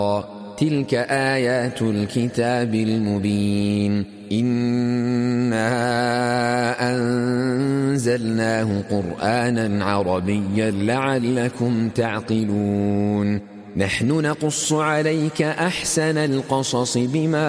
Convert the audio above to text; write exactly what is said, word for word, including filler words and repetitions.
تلك آيات الكتاب المبين إنا أنزلناه قرآنا عربيا لعلكم تعقلون نحن نقص عليك أحسن القصص بما